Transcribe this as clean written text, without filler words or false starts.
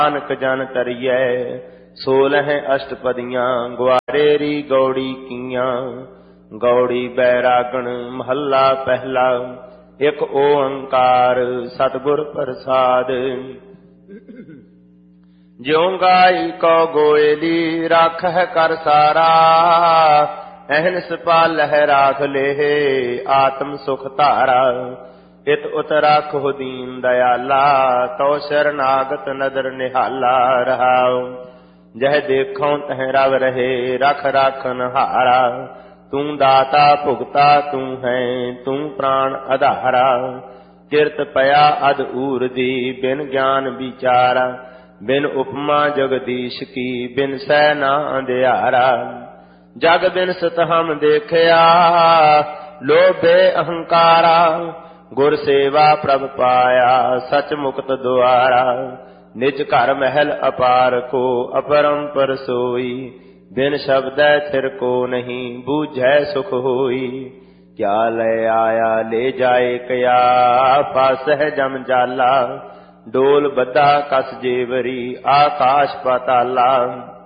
नानक जन तरियै 16 अष्टपदियां ग्वारेरी गौड़ी कियां। गौड़ी बैरागण महला पहला एक ओंकार सतगुर प्रसाद। ज्यों गाई को गोयली राखह कर सारा अहनस पालह राख लेह आत्म सुख धारा। इत उत राखो दीन दयाला तो शरनागत नदर निहाला रहाओ। जह देखो तह रव रहे रख राखन हारा। तू दाता भुगता तू है तू प्राण आधारा। किरत पया अद ऊर दी बिन ज्ञान विचारा। बिन उपमा जगदीश की बिन सै ना अंधियारा। जग बिन सत हम देखया लोभे अहंकारा। गुर सेवा प्रभ पाया सच मुक्त द्वारा। निज घर महल अपार को अपरंपर सोई। बिन शब्द थिर को नहीं बूझै सुख होई। क्या ले आया ले जाए कया फासह जम जाला। डोल बद्धा कस जेवरी आकाश पाताला।